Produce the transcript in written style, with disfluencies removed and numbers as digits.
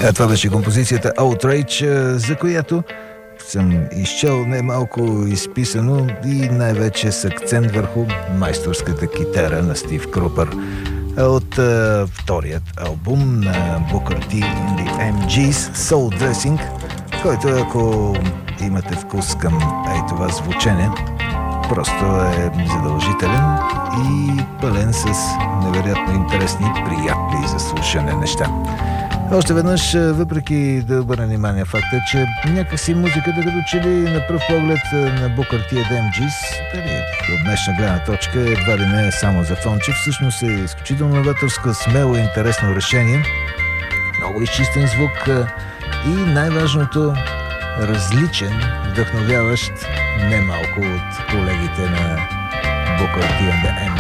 Това беше композицията Outrage, за която съм изчел немалко изписано и най-вече с акцент върху майсторската китара на Стив Крупър от вторият албум на Booker T and the MGs, Soul Dressing, който, ако имате вкус към това звучене, просто е задължителен и пълен с невероятно интересни, приятни за слушане неща. Още веднъж, въпреки да обърна внимание факта, че някакси музиката като че ли на пръв поглед на Booker T and the MGs, от днешна гледна точка едва ли не е само за фонче, всъщност е изключително новаторско, смело и интересно решение, много изчистен звук и най-важното различен, вдъхновяващ немалко от колегите на Booker T and the MGs.